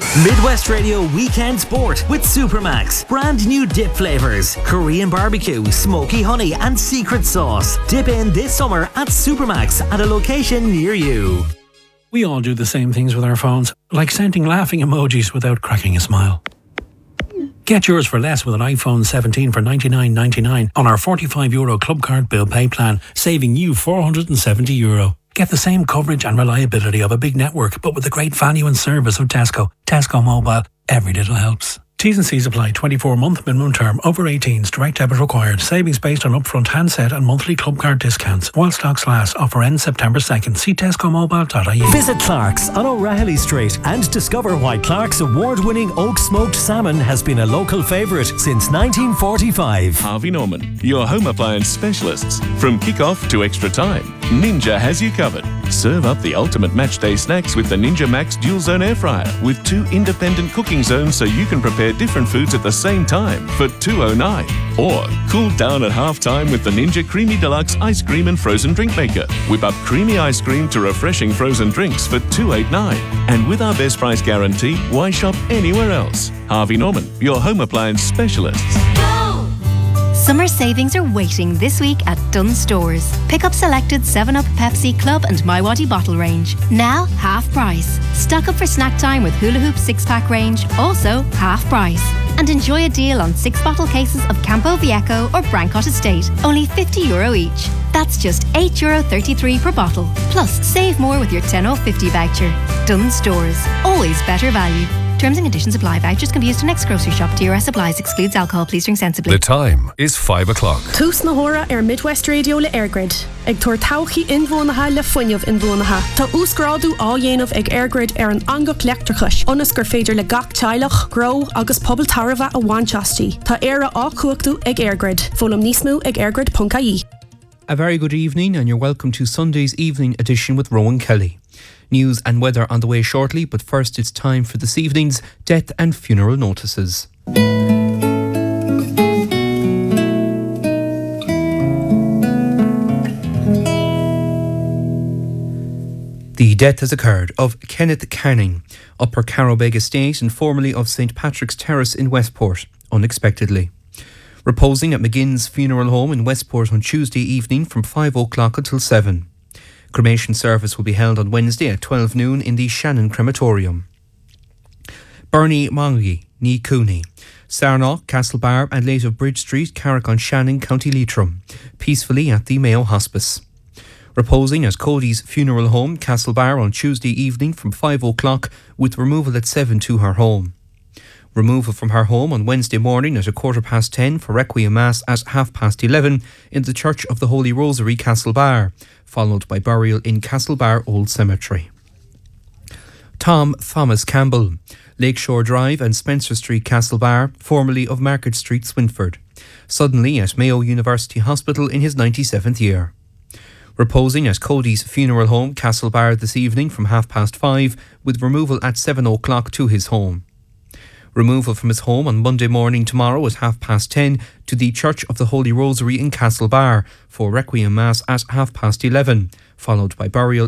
Midwest Radio Weekend Sport with Supermax. Brand new dip flavours. Korean barbecue, smoky honey and secret sauce. Dip in this summer at Supermax at a location near you. We all do the same things with our phones, like sending laughing emojis without cracking a smile. Get yours for less with an iPhone 17 for €99.99 on our €45 Club Card Bill Pay plan, saving you €470. Get the same coverage and reliability of a big network, but with the great value and service of Tesco. Tesco Mobile. Every little helps. T's and C's apply. 24-month minimum term. Over 18s. Direct debit required. Savings based on upfront handset and monthly club card discounts. While stocks last. Offer ends September 2nd. See tescomobile.ie. Visit Clark's on O'Reilly Street and discover why Clark's award-winning oak smoked salmon has been a local favourite since 1945. Harvey Norman, your home appliance specialists. From kick-off to extra time, Ninja has you covered. Serve up the ultimate matchday snacks with the Ninja Max Dual Zone Air Fryer with 2 independent cooking zones so you can prepare different foods at the same time for $2.09. Or cool down at half-time with the Ninja Creamy Deluxe Ice Cream and Frozen Drink Maker. Whip up creamy ice cream to refreshing frozen drinks for $2.89. And with our best price guarantee, why shop anywhere else? Harvey Norman, your home appliance specialists. Summer savings are waiting this week at Dunnes Stores. Pick up selected 7-Up, Pepsi, Club and MiWadi bottle range. Now half price. Stock up for snack time with Hula Hoop 6-pack range, also half price. And enjoy a deal on 6-bottle cases of Campo Viejo or Brancott Estate, only €50 each. That's just €8.33 per bottle. Plus, save more with your 10/50 voucher. Dunnes Stores. Always better value. Terms and conditions apply. Vouchers can be used to next grocery shop. DRS applies. Excludes alcohol. Please drink sensibly. The time is 5 o'clock. Tús na hóra Midwest Radio le Airgrid. Ag tuair tauchaí inbhuanaithe le fuinneamh inbhuanaithe. Tá úscrádú á dhéanamh ag Airgrid an angach leachtarchais. Ionas gur féidir le gach teilech, grow agus pobl tarbha a bhainteastí. Tá éire á cuachtú ag Airgrid. Fólam níos mó ag airgrid.ie. A very good evening and you're welcome to Sunday's evening edition with Rowan Kelly. News and weather on the way shortly, but first it's time for this evening's death and funeral notices. The death has occurred of Kenneth Canning, Upper Carrowbeg Estate and formerly of St Patrick's Terrace in Westport, unexpectedly. Reposing at McGinn's Funeral Home in Westport on Tuesday evening from 5 o'clock until 7. Cremation service will be held on Wednesday at 12 noon in the Shannon Crematorium. Bernie Mongie, Ní Cooney, Sarnock, Castlebar and late of Bridge Street, Carrick-on-Shannon, County Leitrim, peacefully at the Mayo Hospice. Reposing at Cody's Funeral Home, Castlebar on Tuesday evening from 5 o'clock with removal at 7 to her home. Removal from her home on Wednesday morning at 10:15 for Requiem Mass at 11:30 in the Church of the Holy Rosary, Castlebar, followed by burial in Castlebar Old Cemetery. Tom Thomas Campbell, Lakeshore Drive and Spencer Street, Castlebar, formerly of Market Street, Swinford, suddenly at Mayo University Hospital in his 97th year. Reposing at Cody's Funeral Home, Castlebar this evening from 5:30 with removal at 7 o'clock to his home. Removal from his home on Monday morning tomorrow at 10:30 to the Church of the Holy Rosary in Castlebar for Requiem Mass at 11:30, followed by burial